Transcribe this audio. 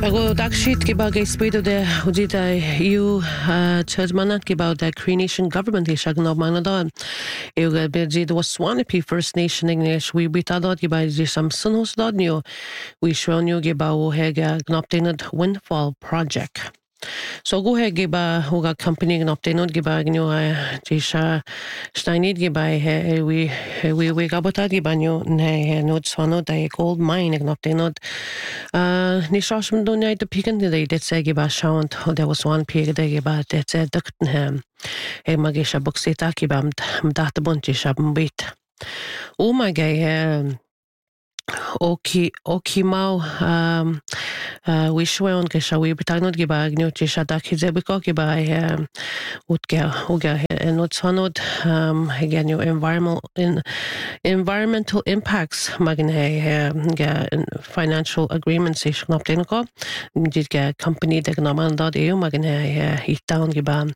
Ago dagsheet giba gespedo de hujita EU chadmana giba the Cree Nation government ishag no manada eu beji the Waswanipi First Nation English we bitadod giba jisam sunhos dodnyo we shronyo giba o hega gnoptenad windfall project. So go ahead giba hoga company gnoptenad giba gnyo jisha steinid giba we gabota giba nyo ne nod swano da gold mine gnoptenad Ní seasim dúneid de pigan de dit sé giba seant de was one pig de giba de sé duchtenham mag is a book set akibam data bunti shabm bit. O my gay Oki mau wishweon ke shawi bitanod giba gnyo tisha dakhize biko giba utga uga not sonod again your environmental impacts magin ga financial agreements ish knoptenko did ga company de gnaman dad eu magin hit down giba